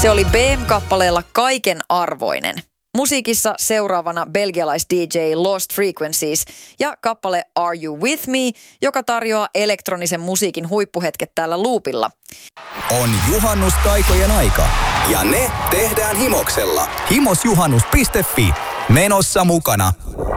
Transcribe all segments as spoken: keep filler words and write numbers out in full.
Se oli B M-kappaleella Kaiken arvoinen. Musiikissa seuraavana belgialais-D J Lost Frequencies ja kappale Are You With Me, joka tarjoaa elektronisen musiikin huippuhetket täällä loopilla. On juhannustaikojen aika ja ne tehdään Himoksella. himosjuhannus piste fi. Menossa mukana.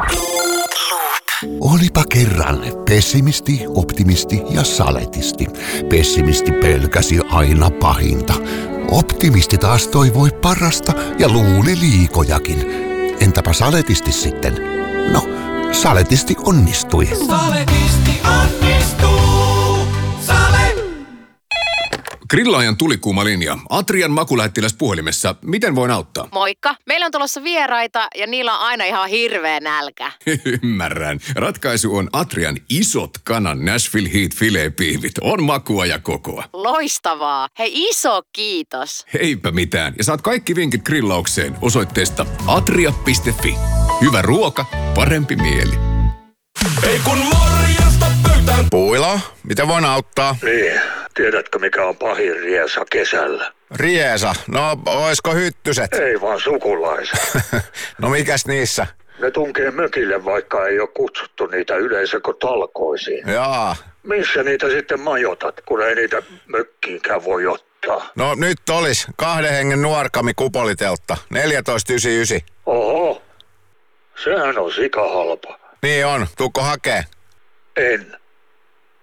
Olipa kerran pessimisti, optimisti ja saletisti. Pessimisti pelkäsi aina pahinta. Optimisti taas toivoi parasta ja luuli liikojakin. Entäpä saletisti sitten? No, saletisti onnistui. Saletisti onnistuu. Sale! Grillaajan tulikuuma linja. Atrian makulähettiläs puhelimessa. Miten voin auttaa? Moikka. Meillä on tulossa vieraita ja niillä on aina ihan hirveä nälkä. Ymmärrän. Ratkaisu on Atrian isot kanan Nashville Heat filet-piivit. On makua ja kokoa. Loistavaa. Hei, iso kiitos. Heipä mitään. Ja saat kaikki vinkit grillaukseen osoitteesta atria piste fi. Hyvä ruoka, parempi mieli. Ei kun morjesta pöytään. Puila, miten voin auttaa? Niin, tiedätkö mikä on pahin riesa kesällä? Riesa, no oisko hyttyset? Ei vaan sukulaiset. No mikäs niissä? Ne tunkee mökille, vaikka ei ole kutsuttu niitä yleisökotalkoisiin. Jaa. Missä niitä sitten majoitat, kun ei niitä mökkiinkään voi ottaa? No nyt olis kahden hengen nuorkami kupoliteltta, neljätoista yhdeksänkymmentäyhdeksän. Oho, sehän on sikahalpa. Niin on, tuukko hakee? En.